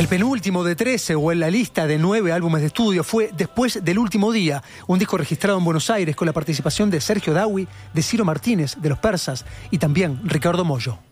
El penúltimo de 13 o en la lista de 9 álbumes de estudio fue Después del último día, un disco registrado en Buenos Aires con la participación de Sergio Dawi, de Ciro Martínez, de Los Persas y también Ricardo Mollo.